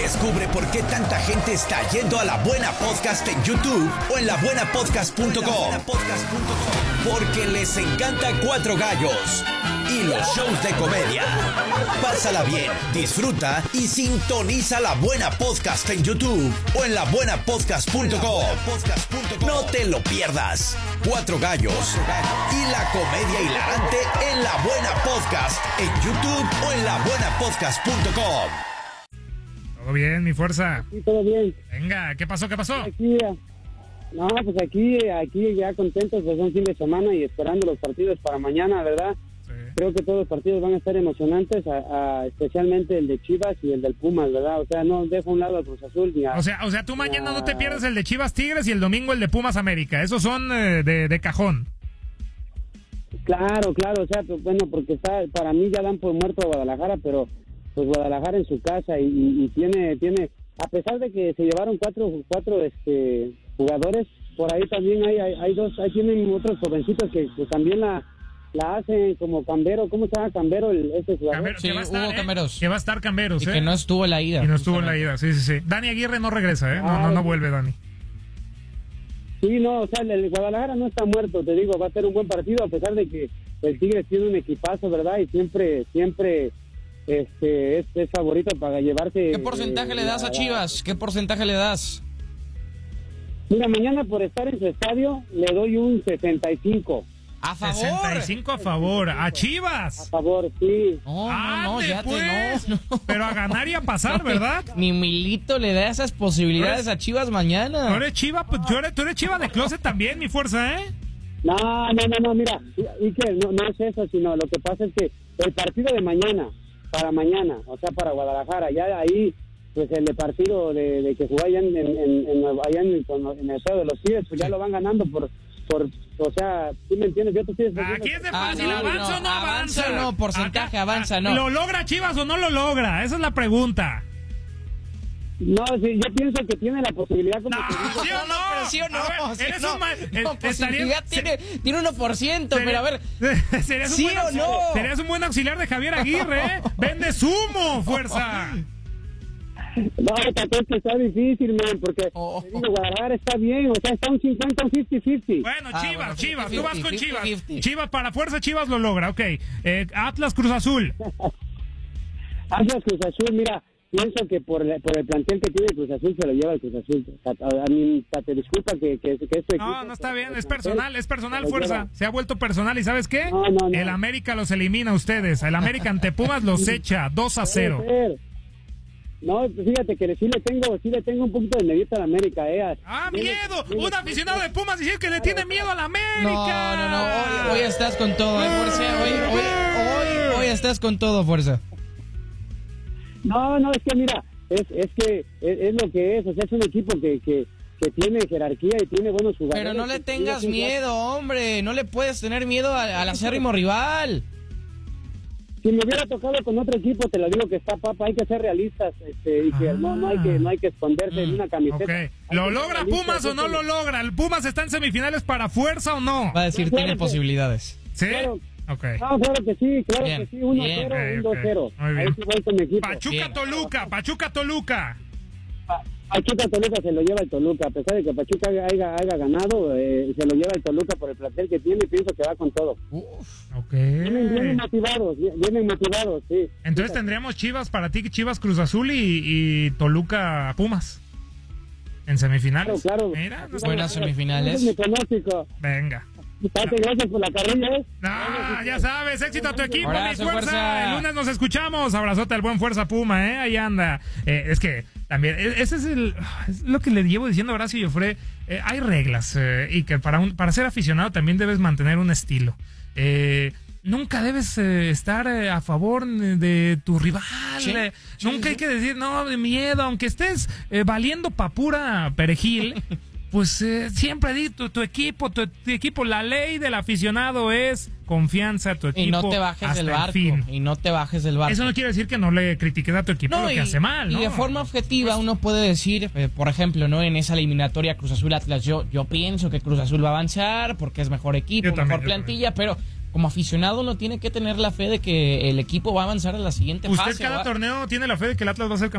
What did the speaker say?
Descubre por qué tanta gente está yendo a La Buena Podcast en YouTube o en labuenapodcast.com. Porque les encanta Cuatro Gallos y los shows de comedia. Pásala bien, disfruta y sintoniza La Buena Podcast en YouTube o en labuenapodcast.com. No te lo pierdas. Cuatro Gallos y la comedia hilarante en La Buena Podcast en YouTube o en labuenapodcast.com. Todo bien, mi fuerza. Sí, todo bien. Venga, ¿qué pasó? Aquí ya contentos, pues un fin de semana y esperando los partidos para mañana, ¿verdad? Sí. Creo que todos los partidos van a estar emocionantes, especialmente el de Chivas y el del Pumas, ¿verdad? O sea, no dejo a un lado al Cruz Azul ni a... O sea, tú mañana no te pierdes el de Chivas Tigres y el domingo el de Pumas América. Esos son de cajón. Claro, o sea, pues, bueno, porque para mí ya dan por muerto a Guadalajara, pero pues Guadalajara en su casa y tiene, a pesar de que se llevaron cuatro jugadores, por ahí también hay dos, ahí tienen otros jovencitos que también la hacen, como Cambero. ¿Cómo se llama Cambero, este jugador? Cambero, Sí, Hugo Camberos. Que va a estar Camberos, Y que no estuvo en la ida. Y no estuvo en la ida, sí. Dani Aguirre no regresa, no vuelve, Dani. Sí, no, o sea, el Guadalajara no está muerto, te digo, va a ser un buen partido, a pesar de que el Tigres tiene un equipazo, ¿verdad? Y siempre es favorito para llevarse... ¿Qué porcentaje le das a Chivas? ¿Qué porcentaje le das? Mira, mañana por estar en su estadio le doy un 65. ¡A favor! 65 a favor. ¡A Chivas! A favor, sí. No, ya pues. no. Pero a ganar y a pasar, ¿verdad? Ni Milito le da esas posibilidades a Chivas Tú mañana. eres Chiva, pues, tú eres Chiva de closet también, mi fuerza, ¿eh? No, mira, y que no es eso, sino lo que pasa es que el partido de mañana, o sea, para Guadalajara, ya ahí, pues el de partido de que jugó allá en el estado de los Tigres, pues ya lo van ganando por o sea, ¿tú me entiendes? Yo te estoy diciendo... Aquí es de fácil, ¿avanza o no avanza? No, porcentaje, avanza, no. ¿Lo logra Chivas o no lo logra? Esa es la pregunta. No, sí, yo pienso que tiene la posibilidad, como te digo. ¿Sí o no? Pero sí o no. A ver, Sí, eres no. un mal... No, posibilidad tiene 1%, pero a ver... ¿Serías ¿Sí o no? Serías un buen auxiliar de Javier Aguirre, ¿eh? ¡Vende humo, fuerza! No, tampoco que está difícil, man, porque te digo, Guadalajara está bien, o sea, está un 50, un 50-50. Bueno, Chivas, 50-50, tú vas con Chivas. 50-50. Chivas, para fuerza, Chivas lo logra, ok. Atlas Cruz Azul. Atlas Cruz Azul, mira, pienso que por el plantel que tiene Cruz Azul se lo lleva el Cruz Azul. A mí, te disculpa que esto equipo... No está bien, es personal, fuerza. Se ha vuelto personal, ¿y sabes qué? No. El América los elimina a ustedes. El América ante Pumas los echa 2-0. No, fíjate que sí le tengo un poquito de medita a la América, ¡Miedo! Un aficionado de Pumas dice que le tiene miedo a la América. No, hoy estás con todo, fuerza. Hoy estás con todo, fuerza. No, es que mira, es que es lo que es, o sea, es un equipo que tiene jerarquía y tiene buenos jugadores. Pero no le tengas miedo, hombre, no le puedes tener miedo al acérrimo rival. Si me hubiera tocado con otro equipo, te lo digo que está papa, hay que ser realistas, y que no hay que esconderse en una camiseta. Okay. ¿Lo logra Pumas o no lo logra? ¿El Pumas está en semifinales para fuerza o no? Va a decir, tiene posibilidades. ¿Sí? Claro. Okay. No, claro que sí, Bien, 1-0, un bien. 2-0. Muy bien. Ahí sí voy con mi equipo. Pachuca-Toluca. Pachuca-Toluca se lo lleva el Toluca, a pesar de que Pachuca haya ganado, se lo lleva el Toluca por el plantel que tiene y pienso que va con todo. Ok. Vienen motivados, sí. Entonces tendríamos Chivas para ti, Chivas Cruz Azul y Toluca Pumas en semifinales. Claro. Mira, no Buenas semifinales. Ese es mi pronóstico. Venga. Gracias por la carrilla, No, ya sabes, éxito a tu equipo, Abrazo, mi fuerza. El lunes nos escuchamos. Abrazote al buen Fuerza Puma, ahí anda. Es que también, ese es lo que le llevo diciendo a Horacio Joffre. Hay reglas y que para ser aficionado también debes mantener un estilo. Nunca debes estar a favor de tu rival. Nunca hay que decir, no, de miedo, aunque estés valiendo pa' pura perejil. Pues siempre di tu equipo, la ley del aficionado es confianza a tu equipo. Y no te bajes del barco. Y no te bajes del barco. Eso no quiere decir que no le critiques a tu equipo lo que hace mal, ¿no? Y de forma objetiva uno puede decir, por ejemplo, ¿no? En esa eliminatoria Cruz Azul Atlas, yo pienso que Cruz Azul va a avanzar porque es mejor equipo, mejor plantilla, pero como aficionado uno tiene que tener la fe de que el equipo va a avanzar a la siguiente fase. ¿Usted cada torneo tiene la fe de que el Atlas va a ser campeón?